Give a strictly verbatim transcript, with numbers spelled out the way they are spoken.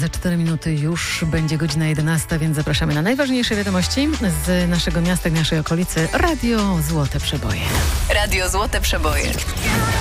za cztery minuty już będzie godzina jedenasta, więc zapraszamy na najważniejsze wiadomości z naszego miasta i naszej okolicy. Radio Złote Przeboje. Radio Złote Przeboje.